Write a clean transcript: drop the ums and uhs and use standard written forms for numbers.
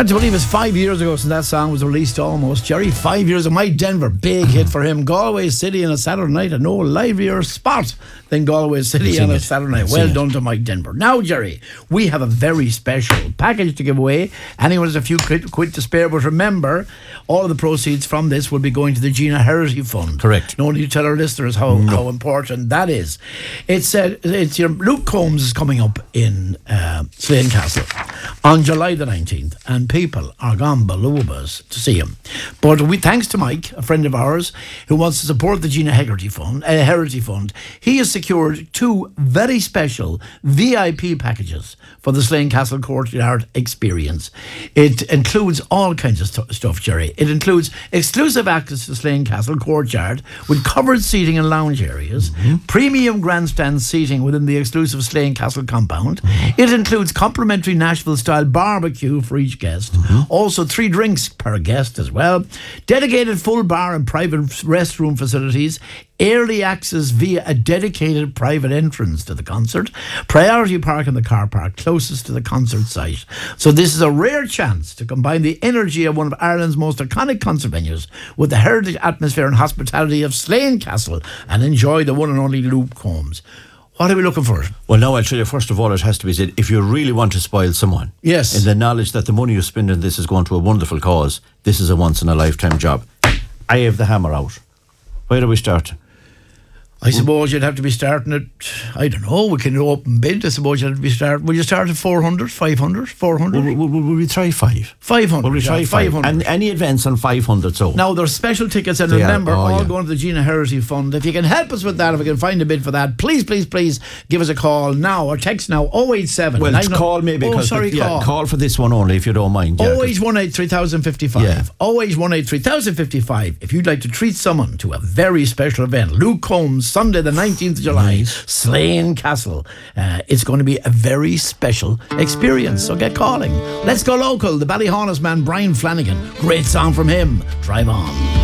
Hard to believe it's 5 years ago since that song was released almost. Jerry, 5 years of My Denver, big hit for him. Galway City on a Saturday night, and no livelier spot than Galway City on a Saturday night. Well done to Mike Denver. Now, Jerry, we have a very special package to give away. Anyone has a few quid to spare, but remember, all of the proceeds from this will be going to the Gina Herity Fund. Correct. No need to tell our listeners how important that is. It's your Luke Combs is coming up in Slane Castle on July the 19th, and people are gone balubas to see him. But thanks to Mike, a friend of ours, who wants to support the Gina Herity Fund, he has secured two very special VIP packages for the Slane Castle Courtyard experience. It includes all kinds of stuff, Jerry. It includes exclusive access to Slane Castle Courtyard with covered seating and lounge areas, premium grandstand seating within the exclusive Slane Castle compound. It includes complimentary Nashville-style barbecue for each guest. Also 3 drinks per guest as well. Dedicated full bar and private restroom facilities. Early access via a dedicated private entrance to the concert. Priority park in the car park closest to the concert site. So this is a rare chance to combine the energy of one of Ireland's most iconic concert venues with the heritage atmosphere and hospitality of Slane Castle and enjoy the one and only Luke Combs. What are we looking for? Well, now I'll tell you, first of all, it has to be said, if you really want to spoil someone, yes, in the knowledge that the money you spend on this is going to a wonderful cause, this is a once-in-a-lifetime job. I have the hammer out. Where do we start? I suppose you'd have to be starting at, I don't know, we can open bid. I suppose you'd have to be starting. Will you start at 400, 500, 400? Will we try 5? 500. Will we try 500? And any advance on 500, so. Now, there's special tickets, and remember, all going to the Gina Herity Fund. If you can help us with that, if we can find a bid for that, please give us a call now or text now, 087. Well, call maybe. Call for this one only, if you don't mind. 0818 3055. 0818 3055. If you'd like to treat someone to a very special event, Luke Combs, Sunday the 19th of July, Slane Castle. It's going to be a very special experience, so get calling. Let's go local. The Ballyhonest man, Brian Flanagan. Great song from him. Drive On.